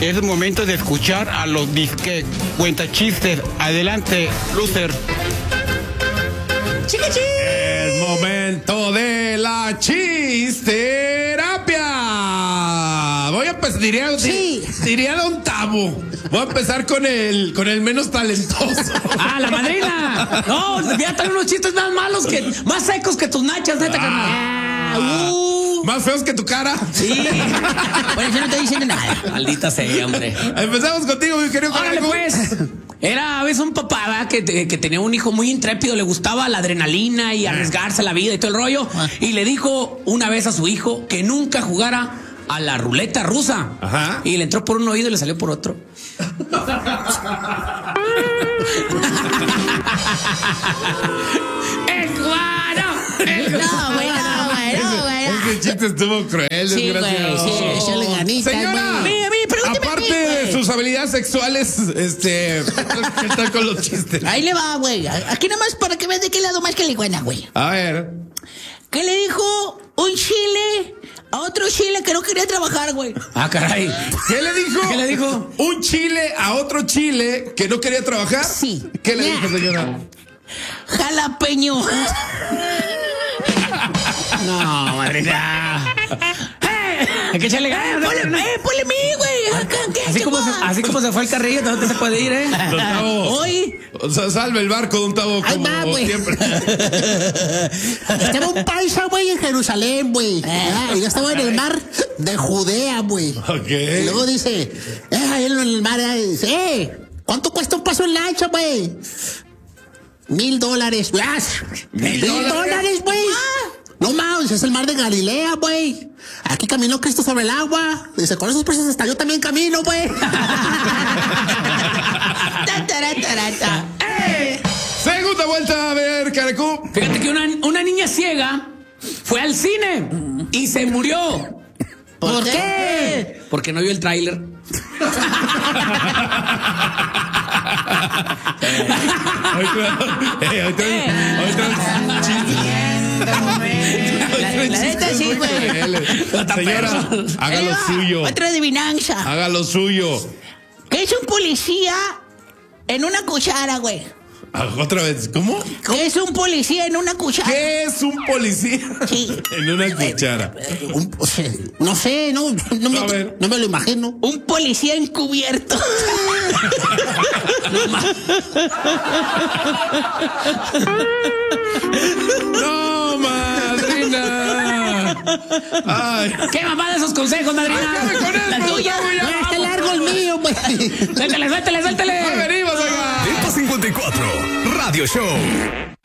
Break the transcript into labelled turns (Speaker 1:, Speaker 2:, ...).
Speaker 1: Es momento de escuchar a los disque cuentachistes. Adelante, loser.
Speaker 2: ¡Chiquichi!
Speaker 3: Es momento de la chisterapia. Voy a empezar, diría Don Tabo. Voy a empezar con el menos talentoso.
Speaker 2: ¡Ah, la madrina! No, ya traen unos chistes más malos más secos que tus nachas, neta, carnal.
Speaker 3: Más feos que tu cara.
Speaker 2: Sí. Bueno, yo no te diciendo nada. Maldita sea, hombre.
Speaker 3: Empezamos contigo, mi querido.
Speaker 2: Órale, pues. Era a veces un papá, ¿verdad? que tenía un hijo muy intrépido, le gustaba la adrenalina y arriesgarse la vida y todo el rollo. Y le dijo una vez a su hijo que nunca jugara a la ruleta rusa.
Speaker 3: Ajá.
Speaker 2: Y le entró por un oído y le salió por otro. ¡El cubano!
Speaker 4: No, güey.
Speaker 3: Ese chiste estuvo cruel,
Speaker 4: Sí,
Speaker 3: desgraciado.
Speaker 4: güey, sí, échale ganitas,
Speaker 3: Señora,
Speaker 4: güey. Pregúnteme a mí,
Speaker 3: aparte de
Speaker 4: güey.
Speaker 3: sus habilidades sexuales, ¿qué tal con los chistes?
Speaker 4: Ahí le va, güey. Aquí nomás para que veas de qué lado más que le cuena, güey.
Speaker 3: A ver.
Speaker 4: ¿Qué le dijo un chile a otro chile que no quería trabajar, güey?
Speaker 2: Ah, caray.
Speaker 3: ¿Qué le dijo?
Speaker 2: ¿Qué le dijo?
Speaker 3: Un chile a otro chile que no quería trabajar.
Speaker 4: Sí.
Speaker 3: ¿Qué le dijo, señora?
Speaker 4: Jalapeño.
Speaker 2: No, madrina. Hay que echarle ganas.
Speaker 4: Ponle a mí, güey.
Speaker 2: Así como se fue el carrillo, no se puede ir, ¿eh?
Speaker 3: Don Tavo.
Speaker 4: Hoy
Speaker 3: Salve el barco, Don Tavo,
Speaker 4: ahí
Speaker 3: como
Speaker 4: va, güey.
Speaker 3: siempre.
Speaker 4: Estaba un paisa, güey, en Jerusalén, güey. Y yo estaba en el mar de Judea, güey.
Speaker 3: Ok.
Speaker 4: Y luego dice, ahí en el mar, dice, ¿cuánto cuesta un paso en lancha, güey? $1,000. $1,000, güey. No mames, es el mar de Galilea, güey. Aquí caminó Cristo sobre el agua. Dice, con esos precios hasta yo también camino, güey.
Speaker 3: Segunda vuelta, a ver, Carecú.
Speaker 2: Fíjate que una niña ciega fue al cine y se murió.
Speaker 4: ¿Por qué?
Speaker 2: Porque no vio el tráiler.
Speaker 3: Hoy traes
Speaker 4: La neta sí, güey.
Speaker 3: Señora, haga lo suyo.
Speaker 4: Otra adivinanza.
Speaker 3: Haga lo suyo.
Speaker 4: ¿Qué es un policía en una cuchara, güey?
Speaker 3: Otra vez, ¿cómo?
Speaker 4: ¿Qué es un policía en una cuchara?
Speaker 3: ¿Qué es un policía?
Speaker 4: Sí.
Speaker 3: En una cuchara.
Speaker 4: No sé, no
Speaker 3: A ver.
Speaker 4: me lo imagino. Un policía encubierto.
Speaker 3: ¡No, madrina! Ay.
Speaker 2: ¿Qué mamá de esos consejos, madrina?
Speaker 3: Acabe con él,
Speaker 2: La
Speaker 3: Don
Speaker 2: tuya.
Speaker 3: Tavo, ya.
Speaker 4: Está largo el mío, güey.
Speaker 2: Suéltale.
Speaker 3: Ahí venimos, oiga.
Speaker 5: 154 Radio Show.